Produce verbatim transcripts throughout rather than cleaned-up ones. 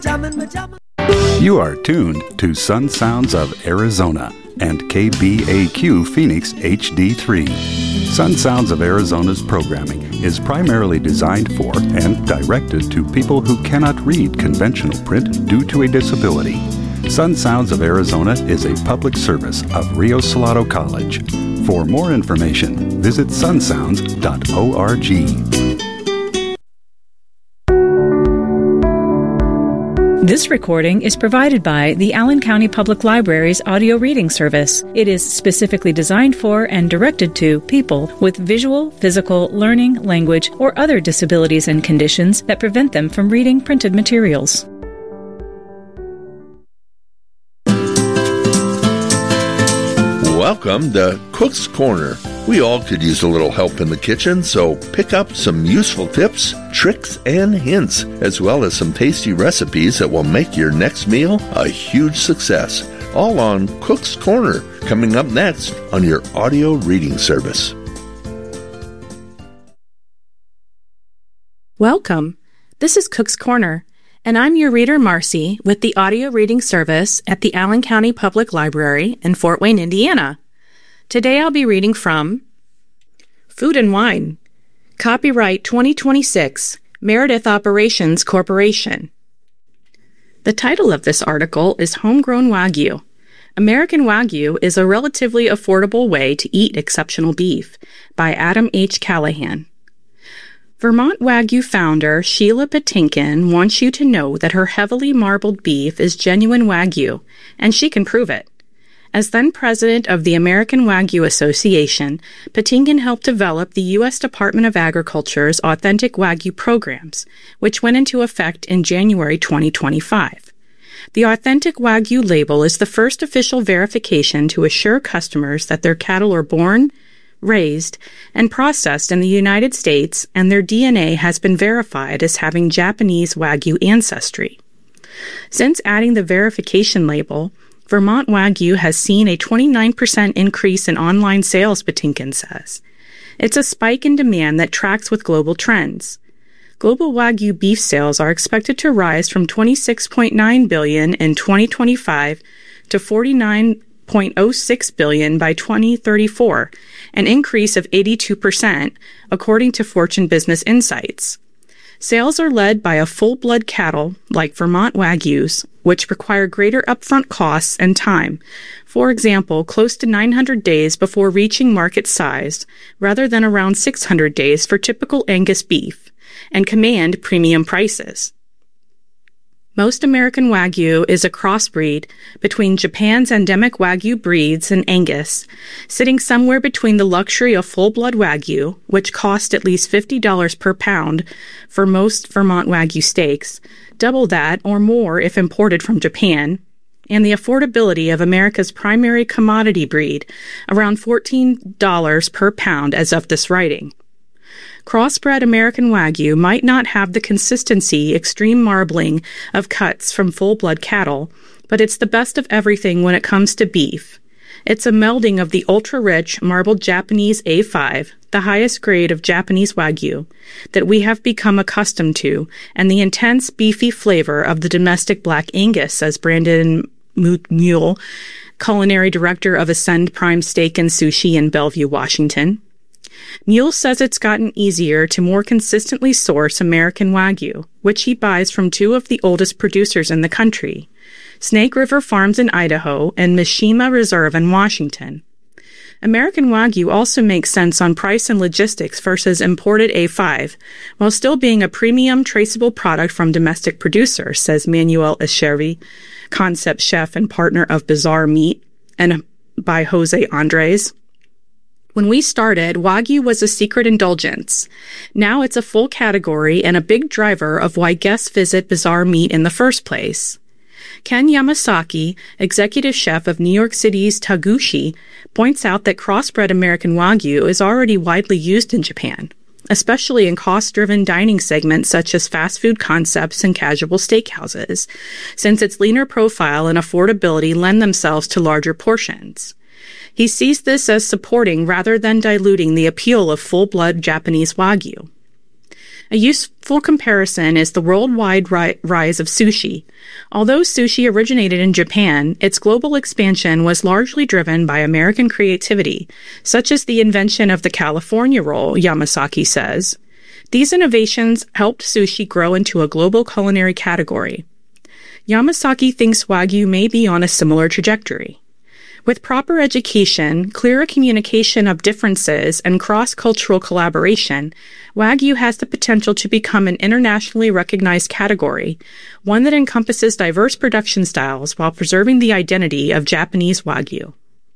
You are tuned to Sun Sounds of Arizona and K B A Q Phoenix H D three. Sun Sounds of Arizona's programming is primarily designed for and directed to people who cannot read conventional print due to a disability. Sun Sounds of Arizona is a public service of Rio Salado College. For more information, visit sun sounds dot org. This recording is provided by the Allen County Public Library's audio reading service. It is specifically designed for and directed to people with visual, physical, learning, language, or other disabilities and conditions that prevent them from reading printed materials. Welcome to Cook's Corner. We all could use a little help in the kitchen, so pick up some useful tips, tricks, and hints, as well as some tasty recipes that will make your next meal a huge success. All on Cook's Corner, coming up next on your audio reading service. Welcome. This is Cook's Corner, and I'm your reader, Marcy, with the audio reading service at the Allen County Public Library in Fort Wayne, Indiana. Today I'll be reading from Food and Wine, Copyright twenty twenty-six, Meredith Operations Corporation. The title of this article is Homegrown Wagyu. American Wagyu is a relatively affordable way to eat exceptional beef, by Adam H. Callahan. Vermont Wagyu founder Sheila Patinkin wants you to know that her heavily marbled beef is genuine Wagyu, and she can prove it. As then president of the American Wagyu Association, Patinkin helped develop the U S Department of Agriculture's Authentic Wagyu programs, which went into effect in January twenty twenty-five. The Authentic Wagyu label is the first official verification to assure customers that their cattle are born, raised, and processed in the United States, and their D N A has been verified as having Japanese Wagyu ancestry. Since adding the verification label, Vermont Wagyu has seen a twenty-nine percent increase in online sales, Patinkin says. It's a spike in demand that tracks with global trends. Global Wagyu beef sales are expected to rise from twenty-six point nine billion dollars in twenty twenty-five to forty-nine point oh six billion dollars by twenty thirty-four, an increase of eighty-two percent, according to Fortune Business Insights. Sales are led by a full-blood cattle, like Vermont Wagyus, which require greater upfront costs and time, for example, close to nine hundred days before reaching market size, rather than around six hundred days for typical Angus beef, and command premium prices. Most American Wagyu is a crossbreed between Japan's endemic Wagyu breeds and Angus, sitting somewhere between the luxury of full-blood Wagyu, which cost at least fifty dollars per pound for most Vermont Wagyu steaks, double that or more if imported from Japan, and the affordability of America's primary commodity breed, around fourteen dollars per pound as of this writing. Crossbred American Wagyu might not have the consistency, extreme marbling of cuts from full-blood cattle, but it's the best of everything when it comes to beef. It's a melding of the ultra-rich marbled Japanese A five, the highest grade of Japanese Wagyu, that we have become accustomed to, and the intense beefy flavor of the domestic Black Angus, says Brandon Mule, culinary director of Ascend Prime Steak and Sushi in Bellevue, Washington. Mule says it's gotten easier to more consistently source American Wagyu, which he buys from two of the oldest producers in the country, Snake River Farms in Idaho and Mishima Reserve in Washington. American Wagyu also makes sense on price and logistics versus imported A five, while still being a premium traceable product from domestic producers, says Manuel Echeverry, concept chef and partner of Bizarre Meat, and by Jose Andres. When we started, Wagyu was a secret indulgence. Now it's a full category and a big driver of why guests visit Bizarre Meat in the first place. Ken Yamasaki, executive chef of New York City's Taguchi, points out that crossbred American Wagyu is already widely used in Japan, especially in cost-driven dining segments such as fast food concepts and casual steakhouses, since its leaner profile and affordability lend themselves to larger portions. He sees this as supporting rather than diluting the appeal of full-blood Japanese Wagyu. A useful comparison is the worldwide ri- rise of sushi. Although sushi originated in Japan, its global expansion was largely driven by American creativity, such as the invention of the California roll, Yamasaki says. These innovations helped sushi grow into a global culinary category. Yamasaki thinks Wagyu may be on a similar trajectory. With proper education, clearer communication of differences, and cross-cultural collaboration, Wagyu has the potential to become an internationally recognized category, one that encompasses diverse production styles while preserving the identity of Japanese Wagyu.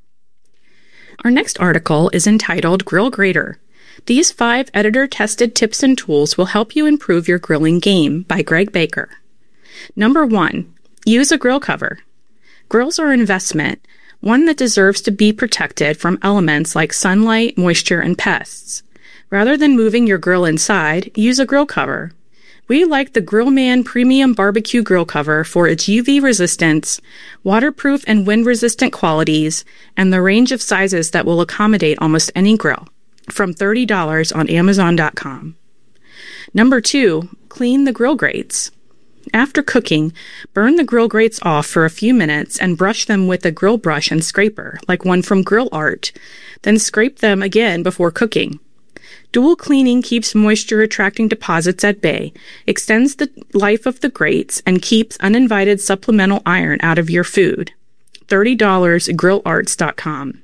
Our next article is entitled Grill Grater. These five editor-tested tips and tools will help you improve your grilling game by Greg Baker. Number one, use a grill cover. Grills are an investment, one that deserves to be protected from elements like sunlight, moisture, and pests. Rather than moving your grill inside, use a grill cover. We like the Grillman Premium Barbecue Grill Cover for its U V resistance, waterproof and wind-resistant qualities, and the range of sizes that will accommodate almost any grill, from thirty dollars on Amazon dot com. Number two, clean the grill grates. After cooking, burn the grill grates off for a few minutes and brush them with a grill brush and scraper, like one from Grill Art. Then scrape them again before cooking. Dual cleaning keeps moisture-attracting deposits at bay, extends the life of the grates, and keeps uninvited supplemental iron out of your food. thirty dollars grill arts dot com.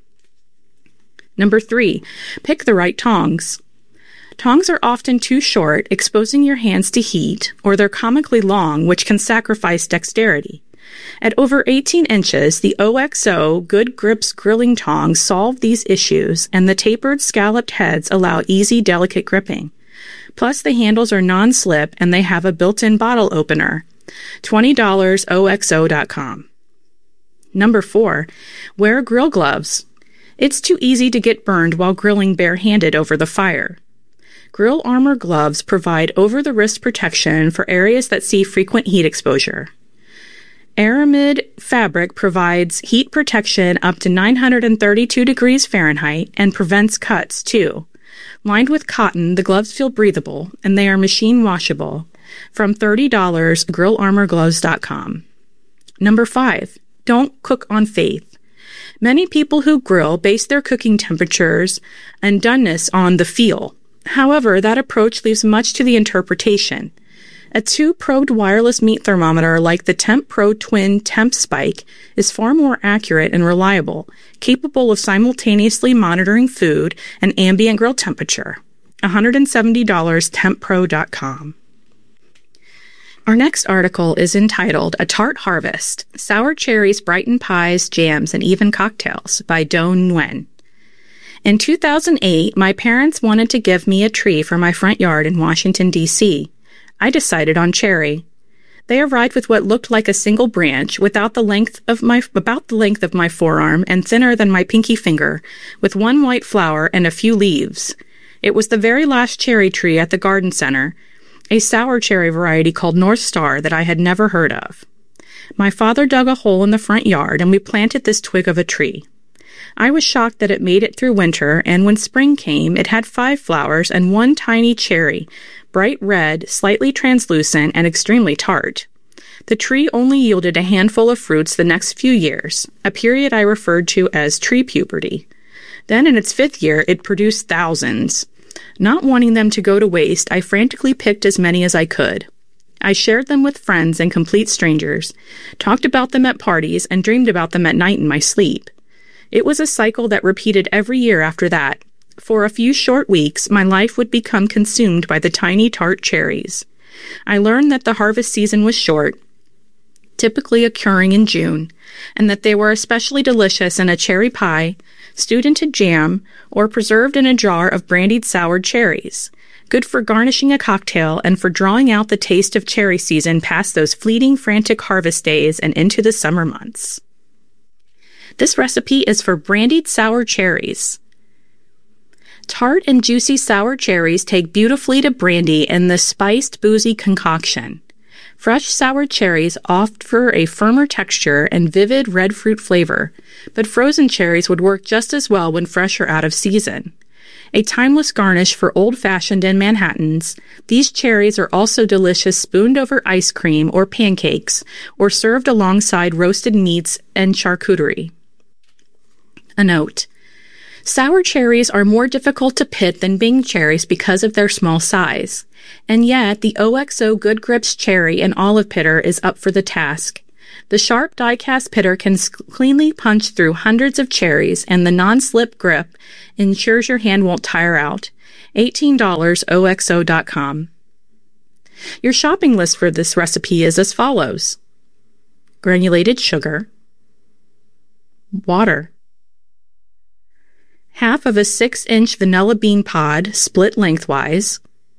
Number three, pick the right tongs. Tongs are often too short, exposing your hands to heat, or they're comically long, which can sacrifice dexterity. At over eighteen inches, the O X O Good Grips grilling tongs solve these issues, and the tapered, scalloped heads allow easy, delicate gripping. Plus, the handles are non-slip, and they have a built-in bottle opener. twenty dollars O X O dot com. Number four, wear grill gloves. It's too easy to get burned while grilling barehanded over the fire. Grill Armor gloves provide over-the-wrist protection for areas that see frequent heat exposure. Aramid fabric provides heat protection up to nine hundred thirty-two degrees Fahrenheit and prevents cuts, too. Lined with cotton, the gloves feel breathable, and they are machine washable. From thirty dollars grill armor gloves dot com. Number five, don't cook on faith. Many people who grill base their cooking temperatures and doneness on the feel. However, that approach leaves much to the interpretation. A two-probed wireless meat thermometer like the Temp Pro Twin Temp Spike is far more accurate and reliable, capable of simultaneously monitoring food and ambient grill temperature. one hundred seventy dollars temp pro dot com. Our next article is entitled A Tart Harvest, Sour Cherries Brighten Pies, Jams, and Even Cocktails by Doan Nguyen. In two thousand eight, my parents wanted to give me a tree for my front yard in Washington, D C I decided on cherry. They arrived with what looked like a single branch, without the length of my about the length of my forearm and thinner than my pinky finger, with one white flower and a few leaves. It was the very last cherry tree at the garden center, a sour cherry variety called North Star that I had never heard of. My father dug a hole in the front yard, and we planted this twig of a tree. I was shocked that it made it through winter, and when spring came, it had five flowers and one tiny cherry, bright red, slightly translucent, and extremely tart. The tree only yielded a handful of fruits the next few years, a period I referred to as tree puberty. Then, in its fifth year, it produced thousands. Not wanting them to go to waste, I frantically picked as many as I could. I shared them with friends and complete strangers, talked about them at parties, and dreamed about them at night in my sleep. It was a cycle that repeated every year after that. For a few short weeks, my life would become consumed by the tiny tart cherries. I learned that the harvest season was short, typically occurring in June, and that they were especially delicious in a cherry pie, stewed into jam, or preserved in a jar of brandied soured cherries, good for garnishing a cocktail and for drawing out the taste of cherry season past those fleeting, frantic harvest days and into the summer months. This recipe is for brandied sour cherries. Tart and juicy sour cherries take beautifully to brandy in this spiced, boozy concoction. Fresh sour cherries offer a firmer texture and vivid red fruit flavor, but frozen cherries would work just as well when fresh or out of season. A timeless garnish for old-fashioned and Manhattans, these cherries are also delicious spooned over ice cream or pancakes, or served alongside roasted meats and charcuterie. A note: sour cherries are more difficult to pit than Bing cherries because of their small size, and yet the O X O Good Grips cherry and olive pitter is up for the task. The sharp die-cast pitter can cleanly punch through hundreds of cherries, and the non-slip grip ensures your hand won't tire out. eighteen dollars O X O dot com. Your shopping list for this recipe is as follows: granulated sugar, water, half of a six-inch vanilla bean pod split lengthwise,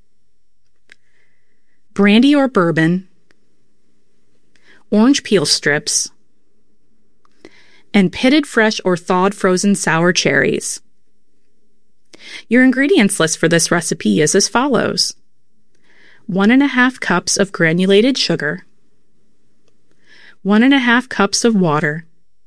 brandy or bourbon, orange peel strips, and pitted fresh or thawed frozen sour cherries. Your ingredients list for this recipe is as follows: one and a half cups of granulated sugar, one and a half cups of water,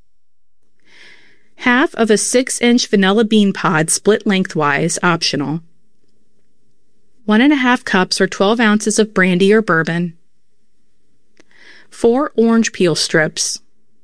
half of a six-inch vanilla bean pod split lengthwise, optional, one and a half cups or twelve ounces of brandy or bourbon, four orange peel strips,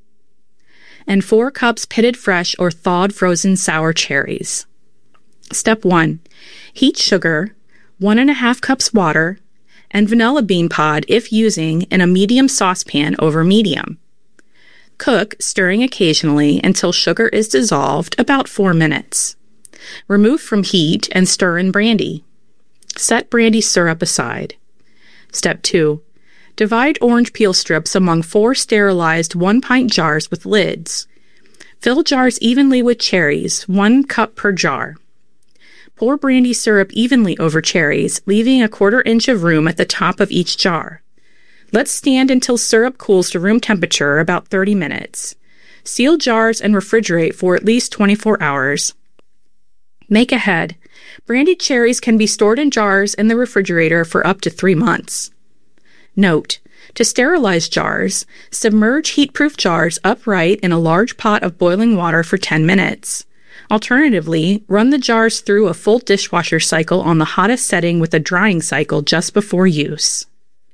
and four cups pitted fresh or thawed frozen sour cherries. Step one. Heat sugar, one and a half cups water, and vanilla bean pod if using in a medium saucepan over medium. Cook, stirring occasionally until sugar is dissolved, about four minutes. Remove from heat and stir in brandy. Set brandy syrup aside. Step two. Divide orange peel strips among four sterilized one-pint jars with lids. Fill jars evenly with cherries, one cup per jar. Pour brandy syrup evenly over cherries, leaving a quarter inch of room at the top of each jar. Let stand until syrup cools to room temperature, about thirty minutes. Seal jars and refrigerate for at least twenty-four hours. Make ahead. Brandied cherries can be stored in jars in the refrigerator for up to three months. Note: to sterilize jars, submerge heat-proof jars upright in a large pot of boiling water for ten minutes. Alternatively, run the jars through a full dishwasher cycle on the hottest setting with a drying cycle just before use.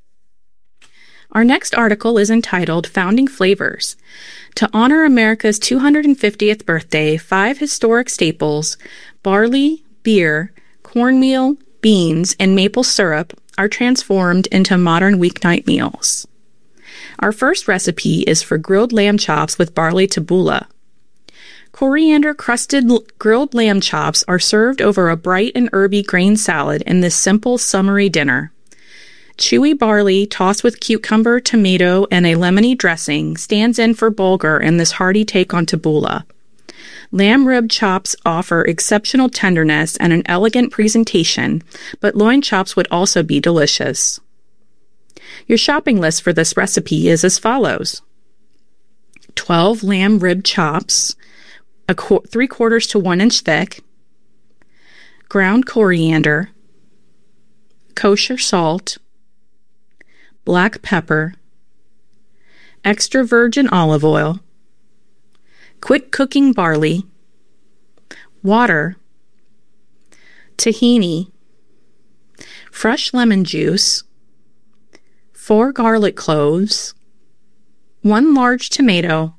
Our next article is entitled Founding Flavors. To honor America's two hundred fiftieth birthday, five historic staples, barley, beer, cornmeal, beans, and maple syrup, are transformed into modern weeknight meals. Our first recipe is for grilled lamb chops with barley tabbouleh. Coriander-crusted l- grilled lamb chops are served over a bright and herby grain salad in this simple summery dinner. Chewy barley tossed with cucumber, tomato, and a lemony dressing stands in for bulgur in this hearty take on tabbouleh. Lamb rib chops offer exceptional tenderness and an elegant presentation, but loin chops would also be delicious. Your shopping list for this recipe is as follows: twelve lamb rib chops, a qu- three quarters to one inch thick, ground coriander, kosher salt, black pepper, extra virgin olive oil, quick cooking barley, water, tahini, fresh lemon juice, four garlic cloves, one large tomato,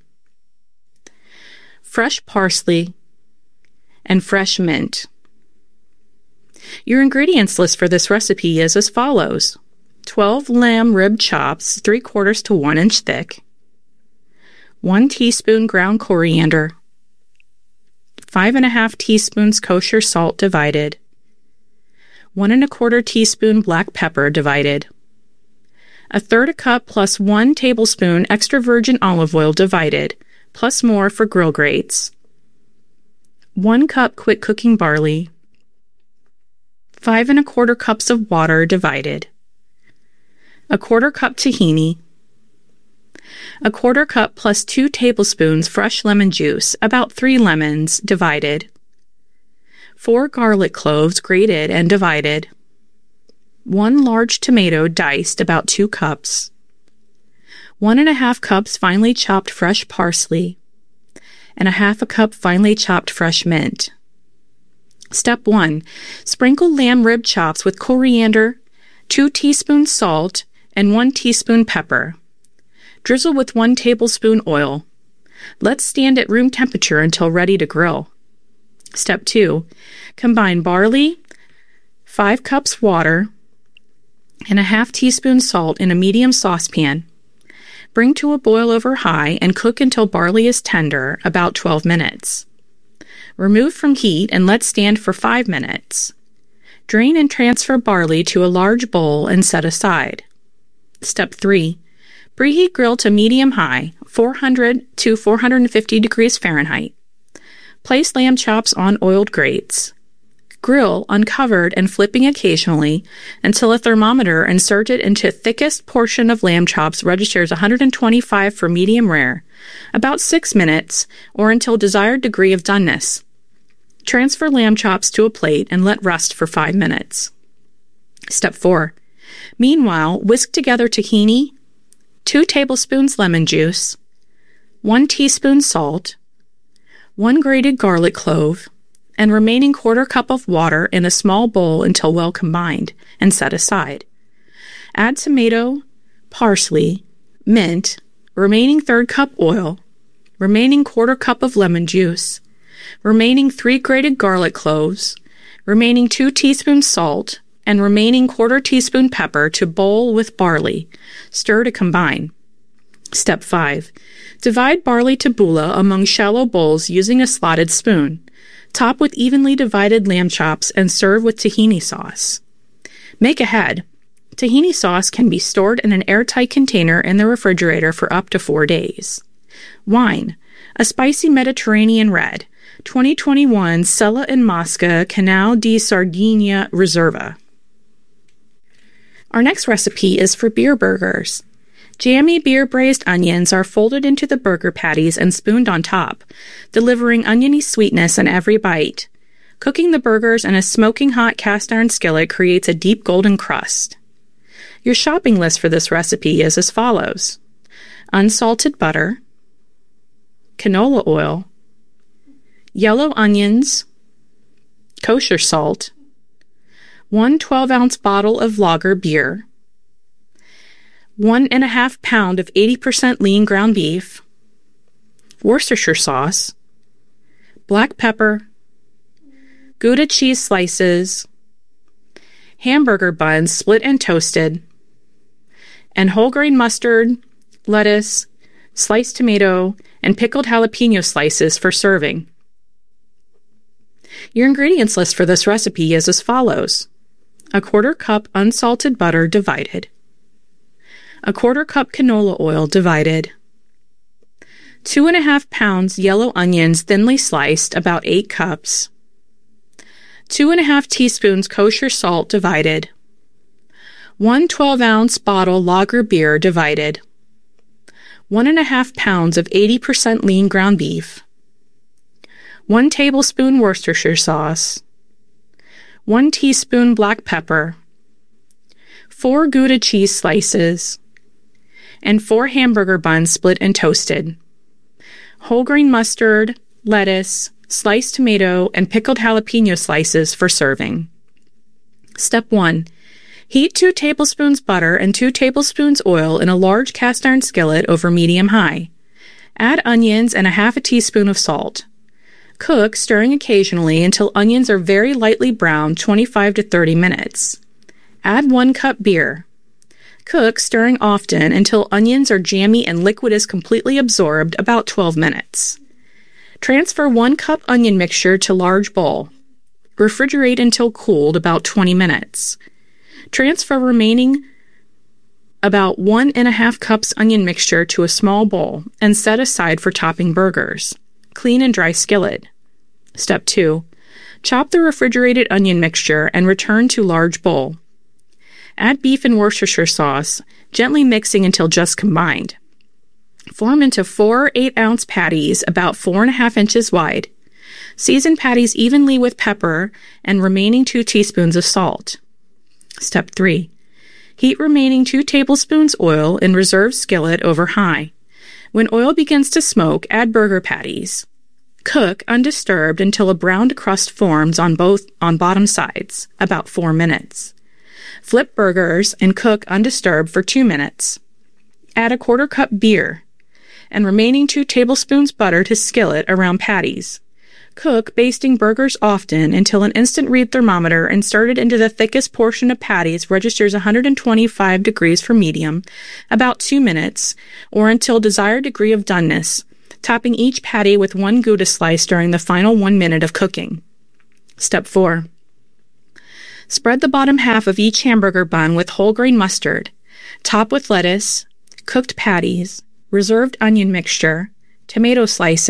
fresh parsley, and fresh mint. Your ingredients list for this recipe is as follows: twelve lamb rib chops, three quarters to one inch thick, one teaspoon ground coriander, five and a half teaspoons kosher salt divided, one and a quarter teaspoon black pepper divided, a third a cup plus one tablespoon extra virgin olive oil divided, plus more for grill grates, one cup quick cooking barley, five and a quarter cups of water divided, a quarter cup tahini, a quarter cup plus two tablespoons fresh lemon juice, about three lemons, divided, four garlic cloves grated and divided, one large tomato diced, about two cups, one and a half cups finely chopped fresh parsley, and a half a cup finely chopped fresh mint. Step one. Sprinkle lamb rib chops with coriander, two teaspoons salt, and one teaspoon pepper. Drizzle with one tablespoon oil. Let stand at room temperature until ready to grill. Step two. Combine barley, five cups water, and a half teaspoon salt in a medium saucepan. Bring to a boil over high and cook until barley is tender, about twelve minutes. Remove from heat and let stand for five minutes. Drain and transfer barley to a large bowl and set aside. Step three. Preheat grill to medium-high, four hundred to four hundred fifty degrees Fahrenheit. Place lamb chops on oiled grates. Grill uncovered and flipping occasionally until a thermometer inserted into thickest portion of lamb chops registers one hundred twenty-five for medium rare, about six minutes, or until desired degree of doneness. Transfer lamb chops to a plate and let rest for five minutes. Step four. Meanwhile, whisk together tahini, two tablespoons lemon juice, one teaspoon salt, one grated garlic clove, and remaining quarter cup of water in a small bowl until well combined, and set aside. Add tomato, parsley, mint, remaining third cup oil, remaining quarter cup of lemon juice, remaining three grated garlic cloves, remaining two teaspoons salt, and remaining quarter teaspoon pepper to bowl with barley. Stir to combine. Step five. Divide barley tabbouleh among shallow bowls using a slotted spoon. Top with evenly divided lamb chops and serve with tahini sauce. Make ahead. Tahini sauce can be stored in an airtight container in the refrigerator for up to four days. Wine. A spicy Mediterranean red. twenty twenty-one Sella and Mosca Canal di Sardegna Reserva. Our next recipe is for beer burgers. Jammy beer braised onions are folded into the burger patties and spooned on top, delivering oniony sweetness in every bite. Cooking the burgers in a smoking hot cast iron skillet creates a deep golden crust. Your shopping list for this recipe is as follows: unsalted butter, canola oil, yellow onions, kosher salt, one twelve-ounce bottle of lager beer, one and a half pound of eighty percent lean ground beef, Worcestershire sauce, black pepper, Gouda cheese slices, hamburger buns split and toasted, and whole grain mustard, lettuce, sliced tomato, and pickled jalapeno slices for serving. Your ingredients list for this recipe is as follows: a quarter cup unsalted butter divided, a quarter cup canola oil divided, two and a half pounds yellow onions thinly sliced, about eight cups, two and a half teaspoons kosher salt divided, one twelve-ounce bottle lager beer divided, one and a half pounds of eighty percent lean ground beef, one tablespoon Worcestershire sauce, one teaspoon black pepper, four Gouda cheese slices, and four hamburger buns split and toasted, whole grain mustard, lettuce, sliced tomato, and pickled jalapeno slices for serving. Step one. Heat two tablespoons butter and two tablespoons oil in a large cast iron skillet over medium-high. Add onions and a half a teaspoon of salt. Cook, stirring occasionally until onions are very lightly browned, twenty-five to thirty minutes. Add one cup beer. Cook, stirring often until onions are jammy and liquid is completely absorbed, about twelve minutes. Transfer one cup onion mixture to large bowl. Refrigerate until cooled, about twenty minutes. Transfer remaining about one and a half cups onion mixture to a small bowl and set aside for topping burgers. Clean and dry skillet. Step two. Chop the refrigerated onion mixture and return to large bowl. Add beef and Worcestershire sauce, gently mixing until just combined. Form into four eight-ounce patties about four and a half inches wide. Season patties evenly with pepper and remaining two teaspoons of salt. Step three. Heat remaining two tablespoons oil in reserved skillet over high. When oil begins to smoke, add burger patties. Cook undisturbed until a browned crust forms on both on bottom sides, about four minutes. Flip burgers and cook undisturbed for two minutes. Add a quarter cup beer and remaining two tablespoons butter to skillet around patties. Cook, basting burgers often until an instant read thermometer inserted into the thickest portion of patties registers one hundred twenty-five degrees for medium, about two minutes, or until desired degree of doneness, topping each patty with one Gouda slice during the final one minute of cooking. Step four. Spread the bottom half of each hamburger bun with whole grain mustard, top with lettuce, cooked patties, reserved onion mixture, tomato slices,